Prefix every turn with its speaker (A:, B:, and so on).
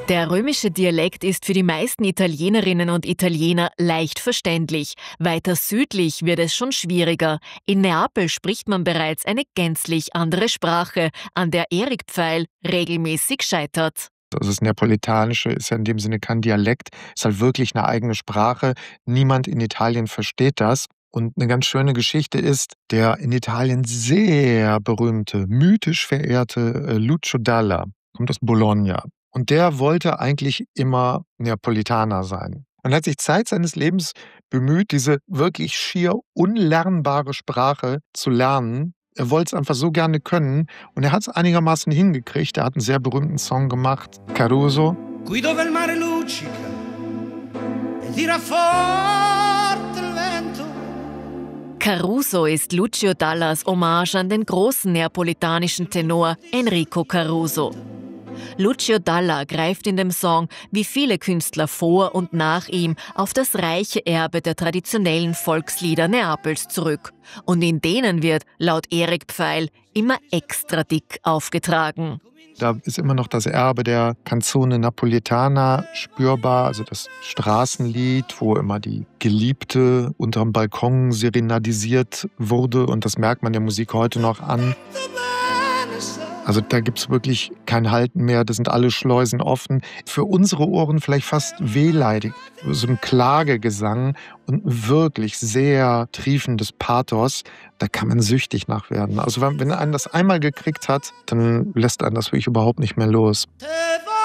A: Der römische Dialekt ist für die meisten Italienerinnen und Italiener leicht verständlich. Weiter südlich wird es schon schwieriger. In Neapel spricht man bereits eine gänzlich andere Sprache, an der Erik Pfeil regelmäßig scheitert.
B: Also das Neapolitanische ist ja in dem Sinne kein Dialekt, ist halt wirklich eine eigene Sprache. Niemand in Italien versteht das. Und eine ganz schöne Geschichte ist, der in Italien sehr berühmte, mythisch verehrte Lucio Dalla kommt aus Bologna. Und der wollte eigentlich immer Neapolitaner sein. Und hat sich Zeit seines Lebens bemüht, diese wirklich schier unlernbare Sprache zu lernen. Er wollte es einfach so gerne können und er hat es einigermaßen hingekriegt. Er hat einen sehr berühmten Song gemacht, Caruso.
C: Qui dove il mare luccica e tira forte il vento.
A: Caruso ist Lucio Dallas Hommage an den großen neapolitanischen Tenor Enrico Caruso. Lucio Dalla greift in dem Song, wie viele Künstler vor und nach ihm, auf das reiche Erbe der traditionellen Volkslieder Neapels zurück. Und in denen wird, laut Erik Pfeil, immer extra dick aufgetragen.
B: Da ist immer noch das Erbe der Canzone Napoletana spürbar, also das Straßenlied, wo immer die Geliebte unterm Balkon serenadisiert wurde. Und das merkt man der Musik heute noch an. Also da gibt es wirklich kein Halten mehr, da sind alle Schleusen offen. Für unsere Ohren vielleicht fast wehleidig, so ein Klagegesang und wirklich sehr triefendes Pathos. Da kann man süchtig nach werden. Also wenn einen das einmal gekriegt hat, dann lässt einen das wirklich überhaupt nicht mehr los.